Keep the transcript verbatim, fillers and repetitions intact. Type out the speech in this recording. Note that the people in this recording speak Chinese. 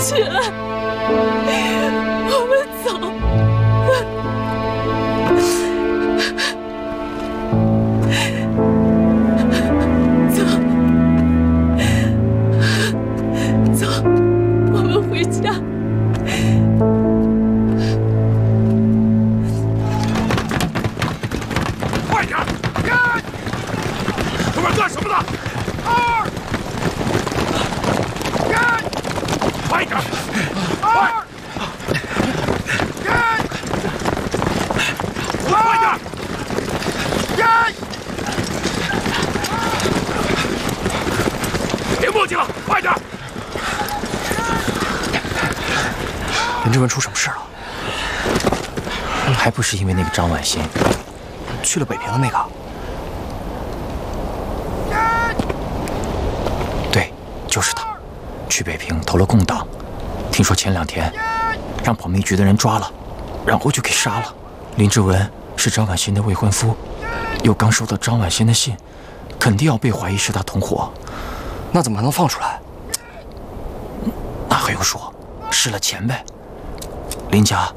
去，我们走。走，走，我们回家。 干什么呢？二，一，快点！二，一，快点！一，别墨迹了，快点！ 林志文出什么事了？还不是因为那个张婉欣去了北平的那个？ 就是他，去北平投了共党，听说前两天让保密局的人抓了，然后就给杀了。林志文是张婉欣的未婚夫，又刚收到张婉欣的信，肯定要被怀疑是他同伙。那怎么还能放出来？那还用说，失了钱呗。林家